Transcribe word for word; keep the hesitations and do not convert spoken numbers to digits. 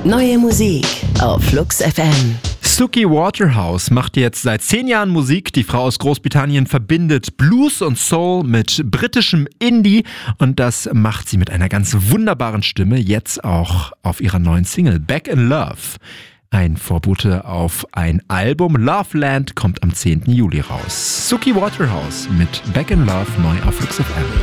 Neue Musik auf Flux F M. Suki Waterhouse macht jetzt seit zehn Jahren Musik. Die Frau aus Großbritannien verbindet Blues und Soul mit britischem Indie und das macht sie mit einer ganz wunderbaren Stimme, jetzt auch auf ihrer neuen Single Back in Love. Ein Vorbote auf ein Album. Loveland kommt am zehnten Juli raus. Suki Waterhouse mit Back in Love neu auf Flux F M.